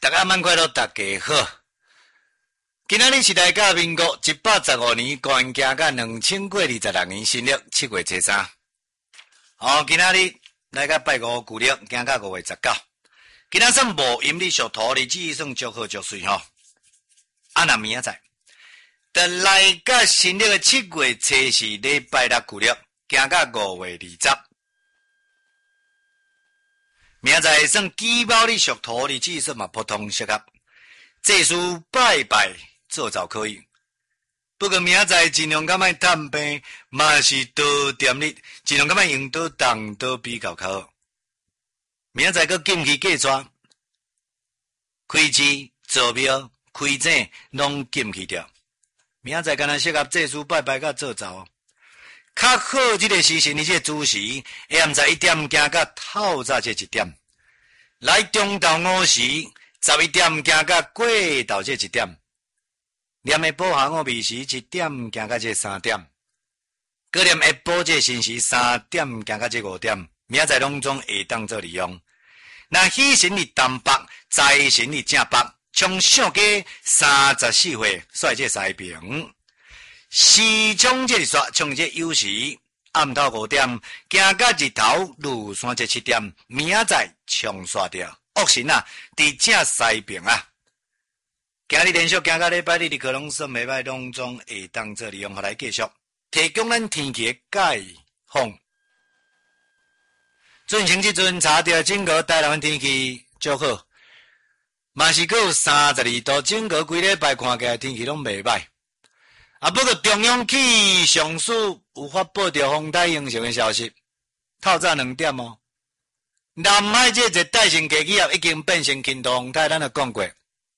大家晚快乐，大家好。今仔日是大家民国115年，公元行到2026年新历7月初3。今仔日来到拜五旧历，行到5月19。今仔算无阴历属土，日子算足好足水吼。那明仔载，就来到新历的7月初4，礼拜六旧历，行到5月20。明仔载算己卯日属土，日子算嘛普通适合。祭祀拜拜做早可以，不过明仔载尽量敢莫探病，嘛是多点日，尽量敢莫用到动刀比较较好。明仔载搁禁去过抓，开市、做庙、开井拢禁去掉。明仔载敢若适合祭祀拜拜甲做早。较好这个时辰，你这主时，下暗在1点行到透早这1点，来中昼5时11点行到过昼这1点，念下晡下午暝时1点行到这3点，搁念下晡这辰时3点行到这5点，明仔载拢总会当做利用。那喜神日东北，财神日正北，冲上加34岁，率这西平。时冲这日煞，冲这酉时，暗头5点，行到日头入山这7点，明仔载冲煞掉。恶神啊，伫正西平啊。今日连续行到礼拜日，可能算袂歹，拢总会当做利用，来继续提供咱天气的解放。进行即阵查到整个台湾天气足好，嘛是阁有32度，整个规礼拜看起来天气拢袂歹。不过中央气象署有发布着风台形成的消息，透早2点哦。南海这热带性低气压已经变成轻度风台，咱就讲过。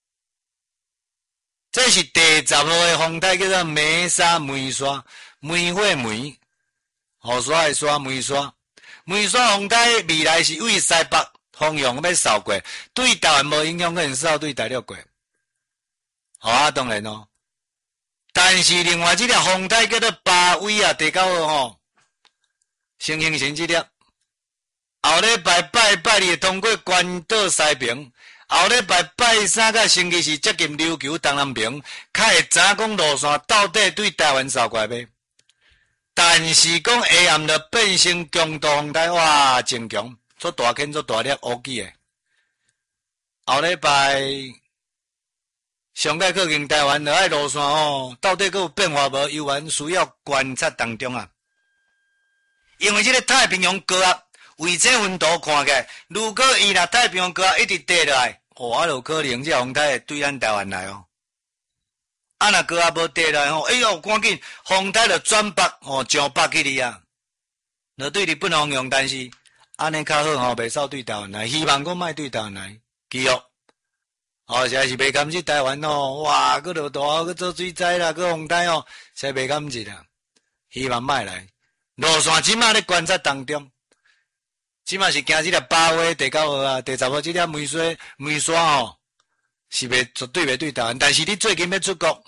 这是第10号的风台，叫做梅沙梅沙梅花梅，雨沙的沙梅沙。梅沙风台未来是为西北方向要扫过，对台湾无影响，可能扫对大陆过。当然哦。但是另外这粒风台叫做巴威啊，第9号吼，成形成这粒。后礼拜拜拜日通过关岛西平，后礼拜拜3甲星期四接近琉球东南平，较会知影讲路线到底对台湾扫过未？但是讲下暗就变成强度风台，哇，真强，做大坑做大粒乌记诶。后礼拜上届靠近台湾，就爱路线哦，到底阁有变化无？犹原需要观察当中啊。因为这个太平洋高压，为这温度看起来，如果伊若太平洋高压一直跌落来，就可能这风台会对咱台湾来哦。若高压无跌落来吼，哎呦，赶紧风台就转北上北去哩啊。就对日本方向，但是安尼较好吼，袂扫对台湾来，希望讲莫对台湾来，继续。实在是袂甘去台湾哦，哇，搁落大雨，搁做水灾啦，搁风台哦，实在袂甘去啦。希望莫来。路线即马咧观察当中，即马是行即个8月第9号啊，第10号即粒梅沙哦，是绝对袂对台湾。但是你最近要出国，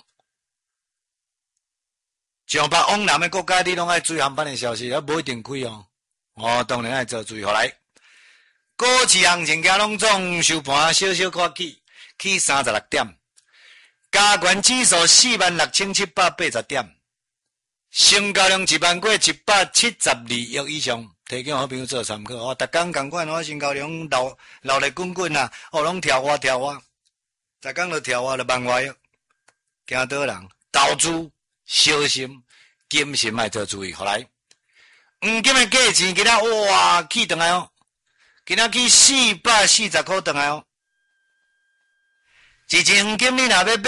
上北往南的国家，你拢爱注意航班的消息，无一定开哦。当然爱做注意。后来，股市行情价拢总收盘小小看起。去36点，加权指数46780点，成交量一万过172亿以上，提供好朋友做参考。逐工同款，成交量流力滚滚啊，拢跳蛙，逐工就跳蛙就万外亿，惊倒人投资小心谨慎爱做注意。后来，黄金的价钱今仔哇去转来哦，今仔去440块转来哦。一斤黄金你若要买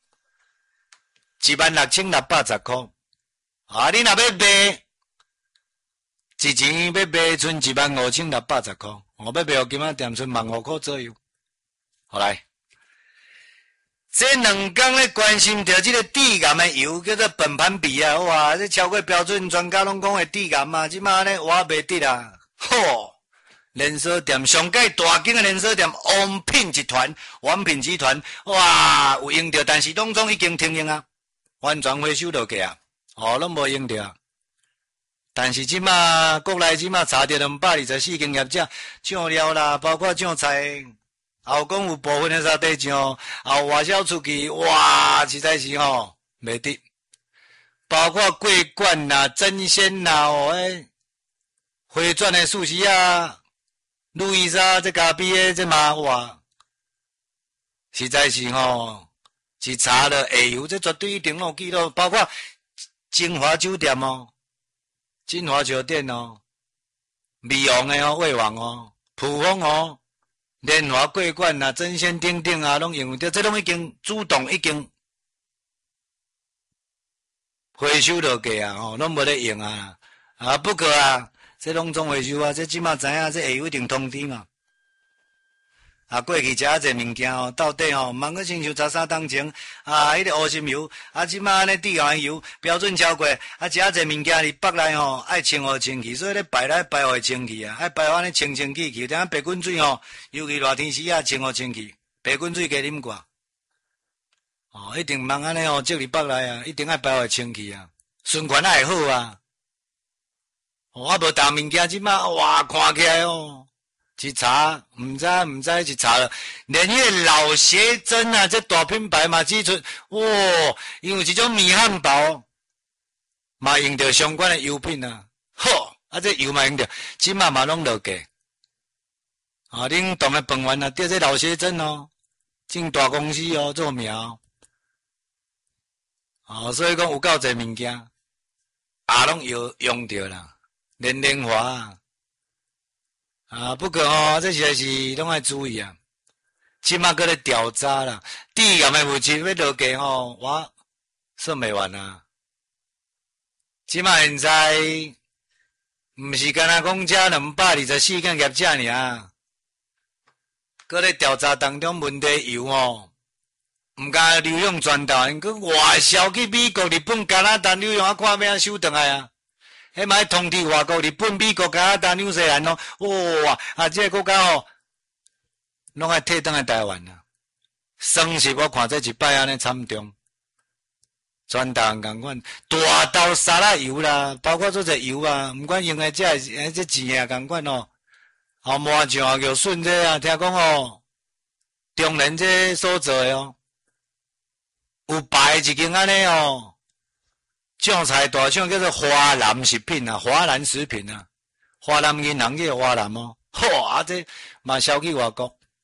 16610块，你若要卖一钱要卖剩15610块，要卖互金仔店剩15000块左右。好来，这2天咧关心着这个低岩的油叫做苯盘比啊，哇，这超过标准专家拢讲会低岩啊，即马咧活袂得啊，吼！连锁店上界大间的连锁店，王品集团、哇，有用着，但是拢总已经停用啊，完全回收落去啊，拢无用着啊。但是即马国内即马查着224间业者，酱料啦，包括酱菜， 有讲有部分的沙地酱，有外销出去，哇，实在是吼袂得。包括桂冠啦、真鲜啦，哦，回转的寿司啊、路易莎这咖啡的这嘛哇，实在是吼，是查了下游，这绝对一定有记录，包括金华酒店哦、金华酒店哦、美王的哦、魏王哦、普丰哦、联华桂冠啦、真鲜等等啊，拢用着，这拢已经主动已经回收落去啊，吼，拢无咧用啊，啊，不过啊，这拢总回收啊，这即马知影，这下游一定通知嘛。啊，过去食啊侪物件哦，到底哦，茫个亲像13当前啊，迄个乌心油啊，即马安尼地黄油标准超过啊，食啊侪物件伫北内吼爱清互清气，所以咧排来排互清气啊，爱排互安尼清清气气，等下白滚水吼，尤其热天时啊清互清气，白滚水加啉过。哦，一定茫安尼哦，积伫北内啊，一定爱排互清气啊，循环爱好啊。哦，啊无大物件即马哇看起来哦。去查，唔知去查了，连迄个老邪珍啊，这大品牌嘛指出，哇，因为这种米汉堡嘛用着相关的油品啊，好，啊这油嘛用着，即马嘛拢落价，啊，恁当的饭碗啊，钓这老邪珍哦，进大公司哦，做名哦，哦，所以讲有够侪物件，啊，拢用着啦，连莲花啊。啊，不过哦，这实在是拢爱注意啊。即马搁咧调查啦，地岩的物质要落价吼，我算袂完啊。即马现在毋是干那讲遮224件业者尔，搁咧调查当中问题油哦，毋敢流用全岛，因搁外销去美国、日本、加拿大、纽约啊，看要安收转来啊。迄卖通知外国、日本、美国、加拿大、纽西兰咯，哇！啊，这个国家吼，拢爱退转来台湾啊。算是我看这一摆安尼惨重，全台湾共款，大豆沙拉油啦，包括做只油啊，毋管用的这钱啊共款哦。后麻酱啊、肉笋这啊，听讲哦，中人这所做的哦，有排一间安尼哦。酱菜大厂叫做华南食品啊，华南食品啊，华南银行叫华南哦，好啊，这嘛销去外国，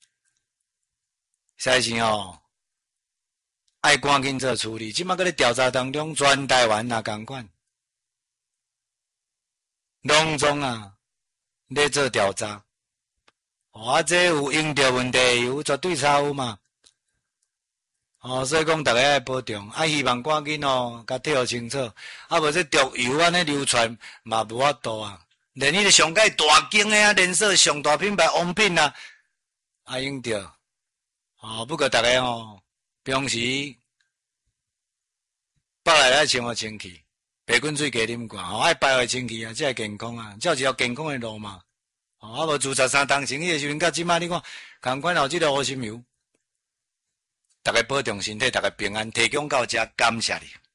实在是哦，爱赶紧做处理，即马搁咧调查当中，全台湾也共款，拢总啊咧做调查，啊，这有用着问题，有绝对差有嘛。哦，所以讲大家爱保重，啊，希望赶紧哦，甲睇好清楚，啊，无这毒油安尼流传嘛无法度啊，连迄个上界大间的啊，连锁上大品牌王品啊，啊用着，哦，不过大家哦，平时北内爱清好清气，白滚水加啉寡，哦，爱排好清气啊，才会健康啊，才有一条健康的路嘛，哦，啊无自13当前迄个时阵，甲即摆你看，共款有即个乌心油。大家保重身体，大家平安，提供到这，感谢你。